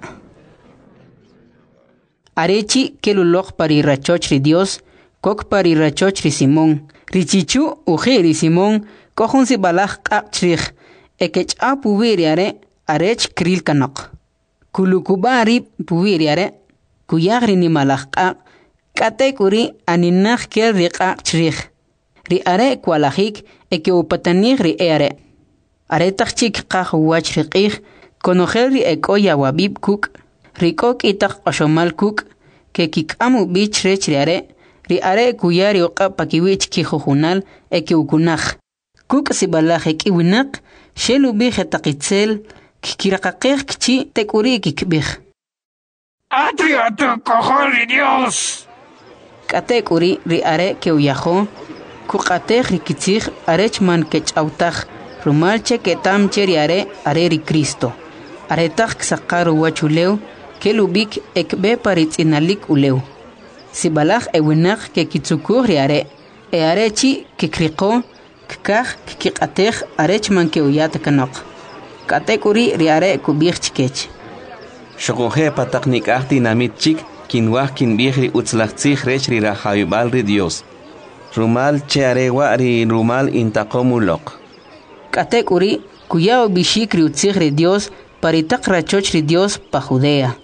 Arechi kelulok pari rachoch ri Dios, kok pari rachoch ri Simón. Richichu uji ri Simón, kohun si balak kakchrich, ekech a pubiriare, arech kril kanok. Kulukubari pubiriare, kuyagri ni malak kak, Katekuri aninach ker riqaq chrich. Ri are kwalajik eke upatanig ri ere. Are tachik qaq wach riqih, konogel ri eko yawabib kuk, rikok itak ashomal kuk, ke kikamu bich rech ri are, ri are kuyari oqa pakiwich kijujunal eke ukunaj. Kuk sibalaj eki winak, shelu bije takitzel, kikiraqaqih kchi tekuri kikbih. Atriato cojoli Dios. Katekuri ri are ke uyajo, kukatej rikitzig arech man kech autaj, rumalche ke tam cheri are are ri Cristo. Aretaj ksakaru wachuleu, ke lubik ekbe paritzinalik uleu. Sibalaj ewinak ke kitzukur ri are, e arechi ke kriko, kkaj kikatej arech man ke uyat kanok. Katekuri ri are kubich chikech. Shokoje pataknik ahti namit chik, kinwah kinbihri utzlachtzig rech ri rahayubal ri Dios. Rumal che arewa ri rumal intakomulok. Katekuri, kuyao bishik ri utzig ri Dios, paritak rachoch ri Dios pa Judea.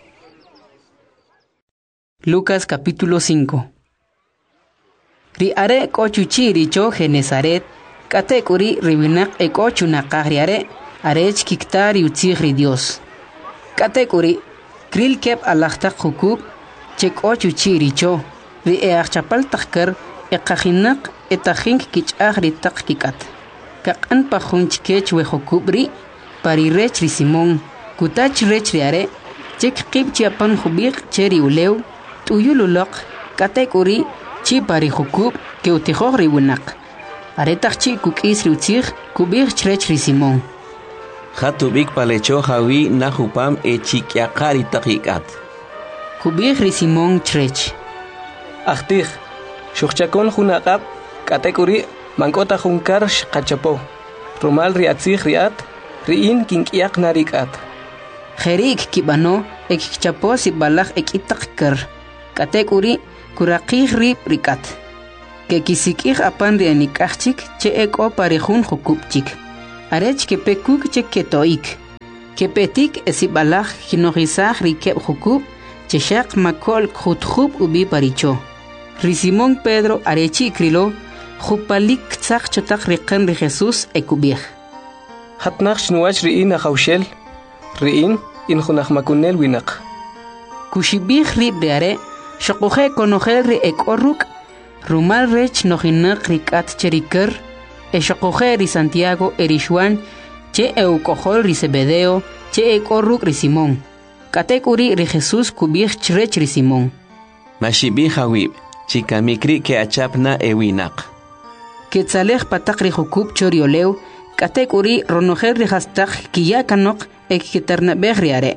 Lucas capítulo cinco. Ri are kochuchi richo Genesaret, katekuri ribinak e kochunakah ri are, arech kiktar ri utzig ri Dios. Katekuri, kril kep alachtak hukub, chek ochu chiricho, ri e achapal takkar, e kajinak e tajink kichag ri tak kikat. Kak an pahunch kech we hukubri, pari rech ri Simón, kutach rech ri are, chek kip chiapan hubik cheri uleu, tuyululok, katekuri, chi pari hukub, ke utihog ri winak. Aretak chi kukis ri utzig, kubik chrech ri Simón. Hatubik palecho hawi nahupam e chikyakari takikat. Kubik ri Simón chrech. Achtih, shuchakon hunakap, katekuri, mankota hunkar shkachapo. Rumal riatzig riat, riin kinkyak narikat. Jerik kibano ek chapo si balak ek itakker. Katek uri kurakih rip rikat. Ke kisikih apan rianikachik che ek o parejun jukupchik. Arech ke pekuk che ketoik. Ke petik esi balak kinogizah rikep jukup che shak makol khutkhub ubi paricho. Risimón Pedro arechi krilo jupalik tzak chotak riqan ri Jesús ekubih. Hatnaq shnuach ri'in akhawshel ri'in in khunaq makunel winaq. Kushibih rib reare shaquje konojel ri ekorruk rumal rech nohinaq rikat cheriker e shaquje ri Santiago erishwan che eukojol ri Zebedeo che ekorruk ri Simón. Katekuri ri Jesús kubih chrech ri Simón. Mashibih hawib chica mikri ke achapna ewinaq. Ketzalej patak ri jukub chorioleu katek uri ronojer ri hastak kiya kanok ek kiternabeh ri are.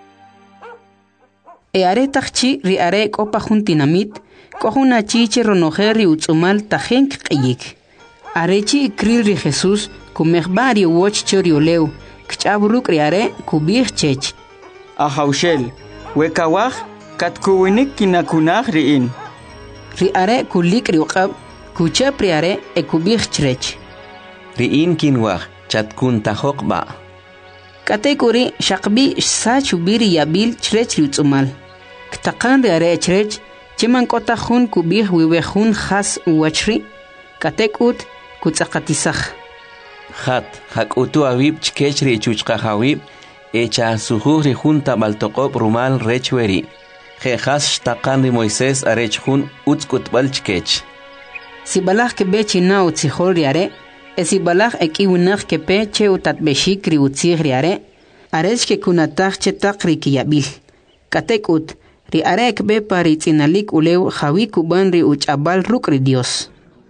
E are takchi ri are kopa juntinamit kohuna chiche ronojer ri utzumal tajenk qiyik. Arechi ikril ri Jesús kumehbari woch chorioleu kchaburuk ri are kubih chech. Ahaushel wekawaj katkuwinik kinakunaj riin. Ri are kulik ri uqab kuchap ri are ekubih chrech. Riin kinwaj chatkun tajoqba. Katekuri shaqbi sachubiri yabil chrech ri utzumal. Ktaqan ri are chrech chiman kota jun kubih wiwejun khas uwachri katekut kutzaqatisaj. Khat hakutu awib chkech ri chuchqa hawib echa sujuj ri junta baltoqob rumal rechweri. Jejas shtaqan ri Moisés arech jun utzkutbal chkech. Si balaj ke be china utzijol ri are, e si balaj eki winaj ke pe che utatbeshik ri utzij ri are, arech ke kunataj che taq ri kiyabil. Katek ut, ri are ek be pari tzinalik uleu jawi kuban ri uchabal ruk ri Dios.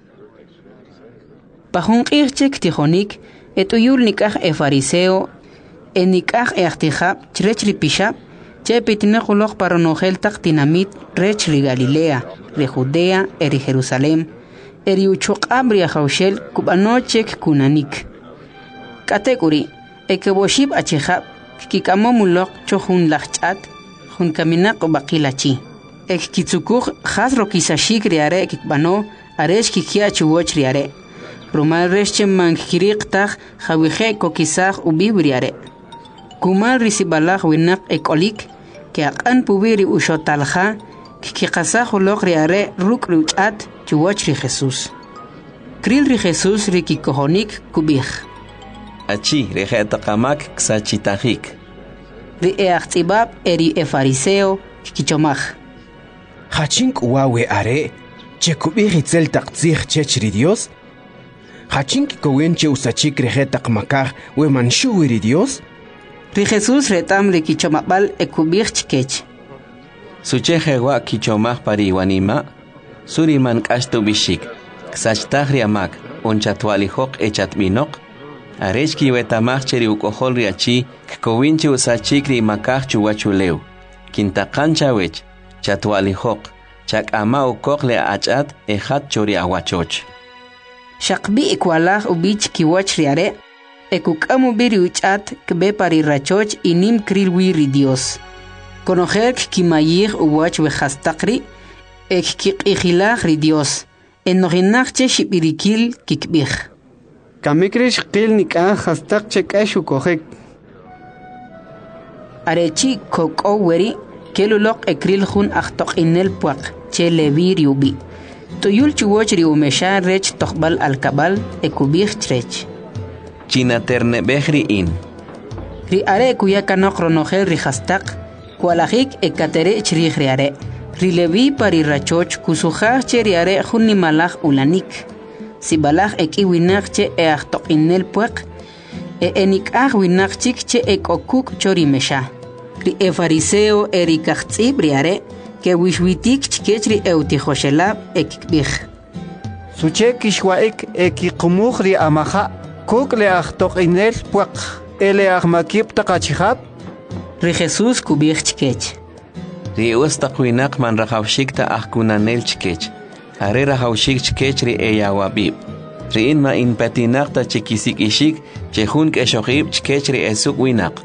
Pajun qirchek tijonik, et uyul nikaj e fariseo, e nikaj e achtijab, chrech ri pishab, che pitinejuloj paronojel tak tinamit rech ri Galilea, ri Judea, eri Jerusalem, eri uchuqab ri ajawshel kubanochek kunanik. Katekuri, ekeboshib achijab, kikamomulok chohun lachchat, jun kaminak o bakilachi. Ek kitzukuj jas rokisashik ri are kikbano, arech kikia chuwoch ri are. Rumal reche mankirik taj jawije kokisaj ubib ri are. Kumal risibalaj winak ekolik, que aqan pubiri ushotalja que qasajo log riare ruk ruchat chuwach ri Jesús. Kril ri Jesús ri kikohonik kubih. Achi ri hetaqamak ksachitahik. Ri eachtibab eri e fariseo kichomaj. Hachink uawe are che kubih itzel taqtzih chech ri Dios. Hachink kowenche usachik ri hetaqmakaj we manshu ri Dios. Ri Jesús retam ri kichomabal ekubih chkech. Suche jewa kichomaj pari wanima, suri man kashtu bishik, ksachtaj riamak, onchatwalijok echatminok, arechki wetamaj cheri ukohol riachi, kkowinche usachik ri makaj chuwachuleu, kintakancha wech, chatwalijok, chak ama ukok le achat ejat chori awachoch. Shakbi ikwalaj ubich kiwach riare, ekukamu biri uchat kbe pari rachoch inim kril wiri Dios. Conocer kimayir uwach wejastakri, ek kikijilaj ri Dios, en noginachche shibirikil kikbij. Kamikrish qil nikah hastak chekash ukojek. Arechi koko weri, kelulok ekril jun achtok inel puak, che levi riubi. Tuyul chuwoch riumesha rech tokbal alkabal, ekubij trech. China terne behri in. Ri are kuyakanok ronogel ri hastak, kualajik ekatere chrij riare. Rilevi pari rachoch kusujaj che riare junni malaj ulanik. Si balaj eki winaj che e achtok inel puek, e enikaj winaj chik che ekokuk chori mesha. Ri e fariseo e ri kachtzib riare, ke wishwitik chkech ri eutijoshelab ekikbij. Suche kishwaik ekikumuj ri amaja, kuk le achtok inel puek, ele ahmakib takachihab. Ri Jesús kubij chkech. Ri ustaqwinak man rajawshik ta ahkunanel chkech. Are rajawshik chkech ri eyawabib. Ri in ma in patinak ta chikisik ishik, chehun keshoqib chkech ri esuk winak.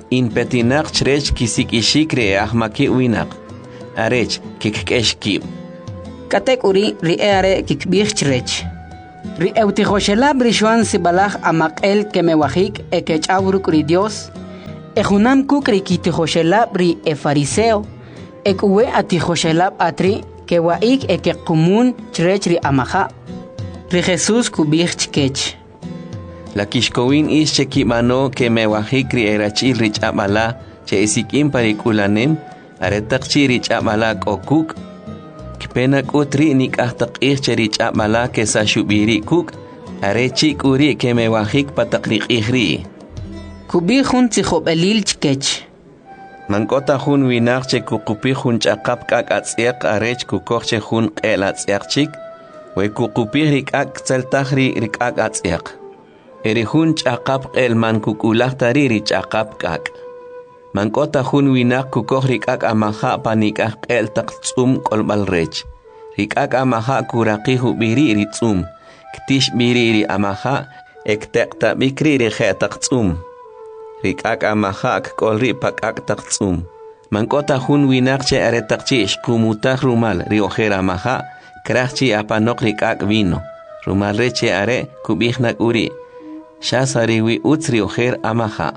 in petinak chrech kisik ishikre ahmaki winak. Arech kikeshkib. Katek uri riere kikbich chrech. Ri eutijoshelab rishwan sibalach amakel kemewahik ekech avruk ri Dios. Ejunam kuk ri kitijoshelab ri e fariseo. Ekwe atijoshelab atri kewaik eke kumun chrech ri amaha. Ri Jesus kubich chkech. La kishkowin is chekimano kemewahik ri erachil rich amala che isikim parikulanem aretakchi rich amala kokuk. Kpena kutri nik ahtak icheri chamala ke sa shubiri kuk arechi kuri ke me wahik patakrik ihri kubi hun tsikhob elil chkech mankota hun winak che kukupi hun chaqap kak atsiak arech kukokh che hun qel atsiak chik we kukupi rikak tseltakhri rikak atsiak eri hun chaqap qel man kukulak tariri chaqap kak mankota hun winak kukokh rikak amaha panikak qel taqtsum kolbal rech rikak amaha kuraqi hubiri ritsum ktish biri amaha ektekta bikri rikhe taqtsum rikak amaha kolri pakak taqtsum mankota hun winak che aretaqchi ishkumutah rumal riojer amaha krachchi apanok rikak vino rumal reche are kubihnak uri shasariwi utz riojer amaha.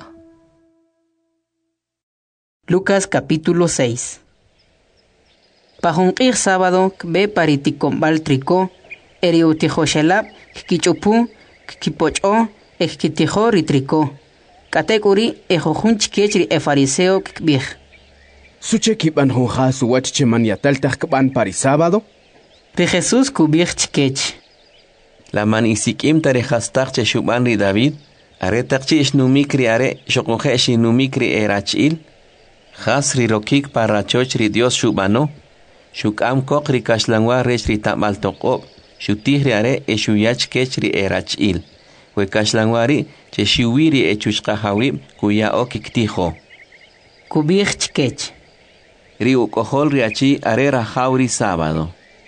Lucas capítulo seis. Pajunqir sábado kbe pariticombal trico, eriutijoshelab, kichupu, kipocho, ekitijo ritrico. Katekuri ejojun chikechri e fariseo kbij. Suche kiban honja su wach cheman yatal takban pari sábado? Ri Jesús kubij chikech. La man isikim tarejastak che shuban ri David, aretakchi ishnumikri are, shokoje shinumikri erachil, Hasri rokik para chochri Dios shubano, shukam kokri kashlangwa rechri tamal tokop, shutihri are e shuyach kechri erachil, we kashlangwari che shiwiri e chushkahawi kuya okiktijo. Kubich chkech. Ri ukohol riachi are rahauri sábado.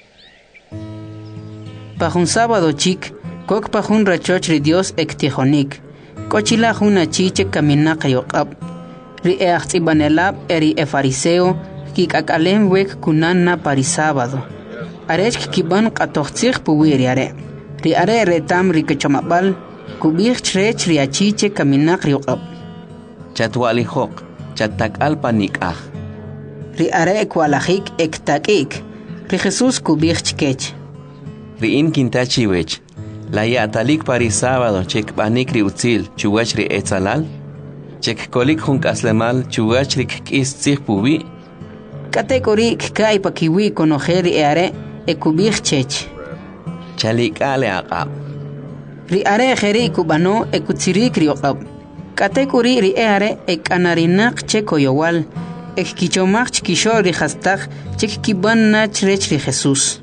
Pajun sábado chik, kok pajun rachochri Dios ektijonik, kochila juna chiche kaminak yokab. Ri eachtibanelab eri e fariseo kikakalem wek kunana pari sábado. Arech kiban qatochtzig puwiri are. Ri are retam ri kechomabal kubich chrech ri achiche kaminak riuqab. Chatwali hok, chatak alpanik ah. Ri are kwalahik ektakik. Ri Jesus kubich chkech. Ri in kintachi wech. La yatalik pari sábado chek banik ri utzil chuwach ri etzalal. Chek kolik junk aslemal chugachrik kis pubi. Katekori kai pakiwi konojeri eare ekubich chech. Chalik ale aqab. Ri are jeri kubano ekutsirik riokab. Katekori ri eare ekanarinak chekoyowal. Ekkichomach chikisho ri hastag chek kiban na chrech ri Jesus.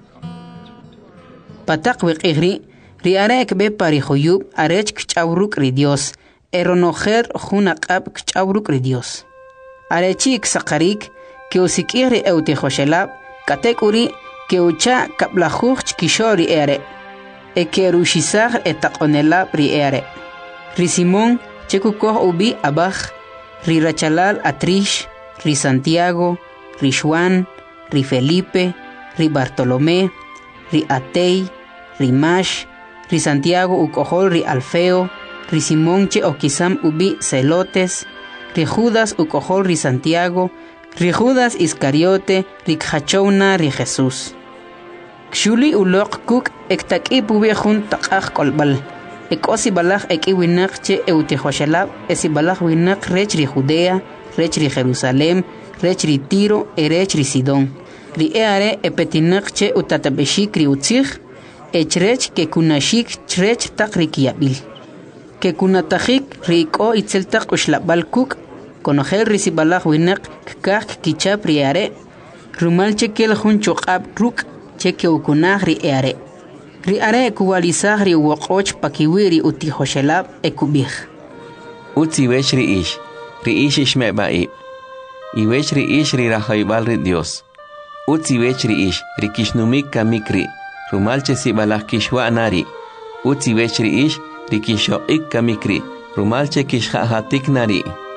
Patak wekigri ri are ekbe pari joyub arech kchawruk ri Dios. Eronojer junaqab kchabruk ri Dios. Arechik sakarik que usikiri eutijoshelab katekuri que ucha kablajuch kishori ere. E que rushizar etaqonelab ri ere. Ri Simón chekukoh ubi abaj. Ri Rachalal Atrish. Ri Santiago. Ri Juan. Ri Felipe. Ri Bartolomé. Ri Atei. Ri Mash. Ri Santiago ukohol ri Alfeo. Ri Simón che okisam ubi celotes, ri Judas ukohol ri Santiago, ri Judas Iscariote, ri khachouna ri Jesús. Kshuli ulok kuk ektak'i pubi jun taqaj kolbal. Ekosi balaj eki winak che eutijoshelab, esi balaj winak rech ri Judea, rech ri Jerusalem, rech ri Tiro, erech ri Sidón. Ri eare epetinak che utatabeshik ri utzig, echrech ke kunashik chrech takri kiabil. Que kunatajik riko itzeltak ushlabal kuk, konojel risibalaj winak kak kichap riare, rumal chekel jun chokab ruk, cheke ukunaj riare. Riare kuwalizaj ri wokoch pakiwiri utijoshelab ekubij. Utzi wech ri ish, ri ish ishme baib. I wech ri ish ri rajaibal ri Dios. Utzi wech ri ish, ri kishnumik kamikri, rumal chesibalaj kishwa nari. Utzi wech ri ish, rikisho ik kamikri, rumalche kishhahatik nari.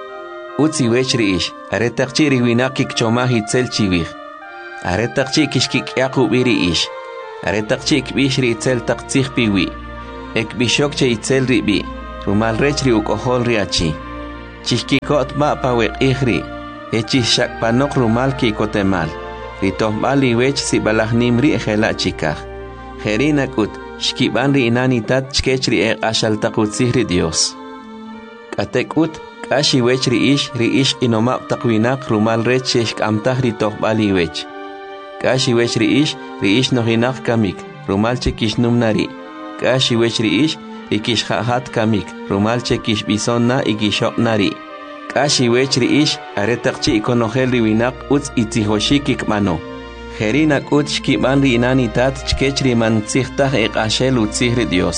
utzi wech riish aretaqchi riwinaqik chomah itzel chivij aretaqchi kishkik yaqu biriish aretaqchi kbish ri itzel taqtzij piwi ekbishok che itzel ribi rumal rech ri ukohol riachi chishkikot ba paweq ihri echi shakpanok rumal kikotemal ritohbali wech sibalahnim ri khela chikaj Jerinakut, shkiban ri inanitat chkech ri e ashal taqutzih ri Dios. Katekut, kashi wech ri ish, ri ish inomab taqwinak rumal rech sheshk amtah ri tohbali wech. Kashi wech ri ish, ri ish nohinak kamik, rumal chekish numnari. Kashi wech ri ish, ri kish hahat kamik, rumal chekish bisonna igishok nari. Kashi wech ri ish, aretakchi ikonohel ri winak utz itzihoshikik mano. Jerinak ut shkiban ri inanitat chkech ri man tzihtaj eqashel utzih ri Dios.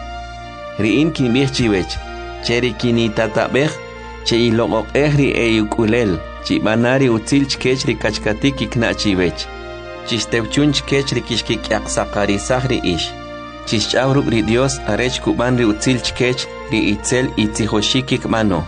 Ri in kinbij chiwech, cheri kinitatabej, che iloqoq ri eyukulel, chibanari utzil chkech ri kachkatik ikna chiwech. Chistewchun chkech ri kishkik yaqsaqarisaj ri ish. Chischawruk ri Dios arech kuban ri utzil chkech ri itzel itzihoshikik mano.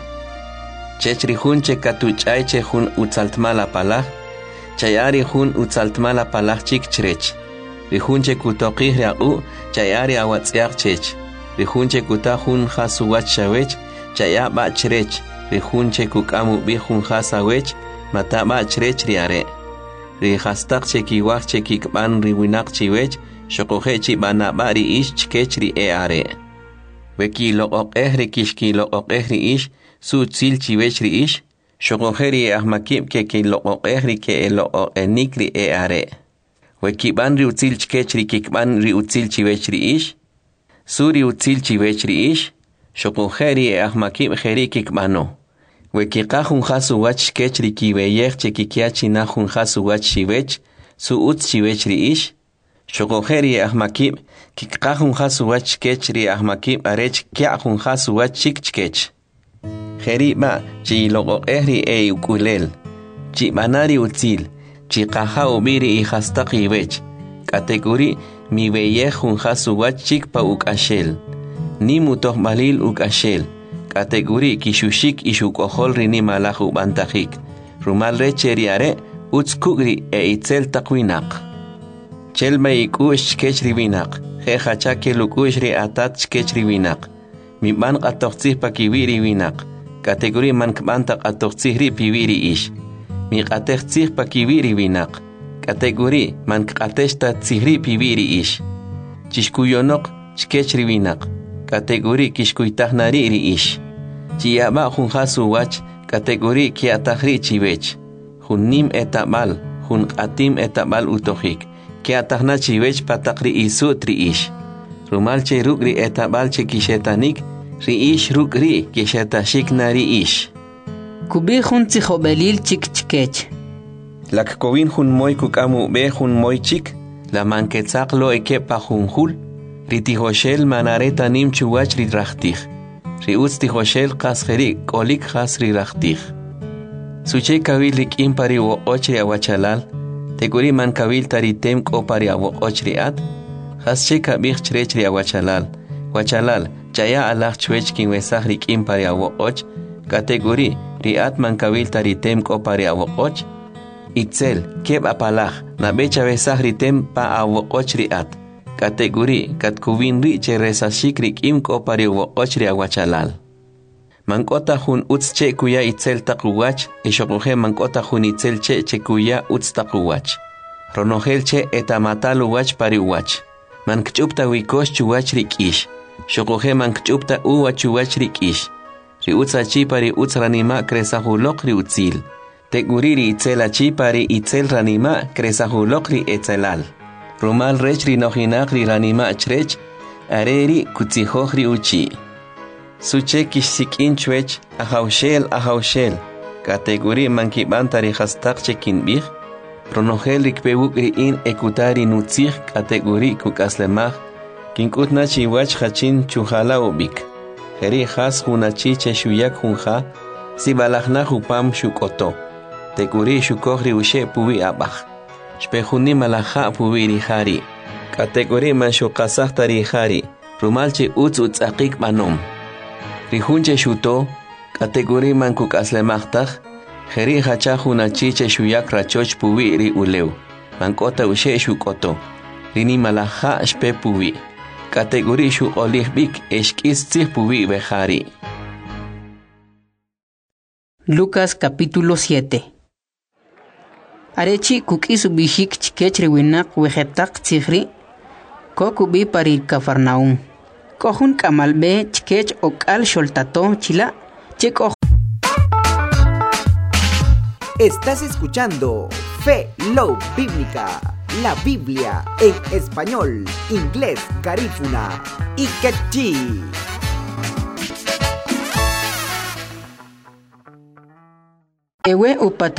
Chech ri hun che katuchay che hun utzaltmala palaj, chayari hun utzaltmala palaj chik chrech. Rihun che kutoqih riaqu, chayari awatzyak chech. Rihun che kutahun khasuwach shawech, chaya ba chrech. Rihun che kukamu bihun khasawech, mata ba chrech riare. Rihastak che kiwach che kikban riwinak chiwech, shokohe chi bana ba ri ish chkech ri e are. Weki loqoq eh ri kishki loqoq eh ri ish, su tzil chiwech ri ish, shokoheri ahmakib ke ke loqoq eh ri ke e loqoq enik ri e are. Wekiban ri utzil chkech ri kikban ri utzil chiwech ri ish, suri utzil chiwech ri ish, shokoheri e ahmakib kheri kikbano. Wekikahun khasu wach chkech ri kiweyech che kikiachi nahun khasu wach chiwech, su utz chiwech ri ish, shokoheri e ahmakib kikahun khasu wach chkech ri ahmakib arech kiahun khasu wach chik chkech. Kheri ba chi loqoq eh ri e ukulel, chi banari utzil, chi qaha ubiri i khastaqi wech, kategori mi weyech un khasu wach chik pa ukashel, ni mutoh malil ukashel, kategori kishushik ishukohol ri ni malahu bantajik, rumal recheri are utskugri e itzel taqwinak. Chelma ikush chkech riwinak, jeja chake lukush ri atat chkech riwinak, mi ban qatoqtzih pa kiwiri winak, kategori man kbanta qatoqtzih ri piwiri ish. Mi qatextzih pa kiwiri winak, kategori man qatexta tzihri piwiri ish. Chishkuyonok chkech ri winak, kategori kishkuytahnari ri ish. Chiyaba hun khasu wach, kategori kiatahri chiwech. Hun nim etabal, hun qatim etabal utohik, kiatahna chiwech patakri isut ri ish. Rumal che rukri etabal che kishetanik, ri ish rukri kishetashik nari ish. Kubi hun tzihobelil chik chkech. Lak kovin hun moy kukamu be hun moy chik, la manketzak lo eke pa hun hul, ri tihoshel manareta nim chuwach ri rachtich, ri utz tihoshel qaskheri kolik khas ri rachtich. Suche kawil lik impari wo ochri awachalal, teguri man kawil taritem kopari awo ochri at, khasche kabich chrechri awachalal, wachalal, chaya alach chwech kin wesach rik impari awo och, kategori riat man kawil taritem kopari awo och, itzel keb apalach na becha besach ritem pa awo och riat, kategori kat kuvin ri che resashik rik im kopari awo och ri awachalal. Mankota hun utz che kuya itzel takuwach, ishokuhe mankota hun itzel che che kuya utz takuwach. Ronohel che etamatalu wach pari wach. Mankchupta wikosh chuwach rik ish. Shokuhe mankchupta uwa chuwach rik ish. Ri utza chipa ri utz ranima kresahulok ri utzil. Teguri ri itzela chipa ri itzel ranima kresahulok ri etzelal. Rumal rech ri nohinak ri ranima chrech, areri kutzihoch ri uchi. Suche kishsikin chwech, ahaushel ahaushel. Kategori mankibanta ri hastak chekin bih. Pronohel rikpewuk ri in ekutari nutzih kategori kukaslemach. Kinkutna chiwach hachin chuhala ubik. Heri has hunachi che shuyak hunha, si balachna hupam shukoto. Teguri shukohri ushe puwi abach. Shpehuni malaha puwi rihari. Kategori man shukasach tarihari. Rumalche utz utzakik manom. Rihunche shuto, Categoría mankuk aslemachtaj, Jeri hachajuna chiche shuyak rachoch puwi ri uleu. Mankota ushe shukoto. Rini malaja shpe puwi. Categoría shu olihbik eshkis puwi bejari. Lucas capítulo siete. Arechi kukisu bishik chikech riwinak wejetak tzihri. Kokubi parir Cafarnaum. Kohun kamalbe chikech okal sholtato chila. Cheko. Estás escuchando Fe Love Bíblica, la Biblia en español, inglés, garífuna y quechí. Ewe upata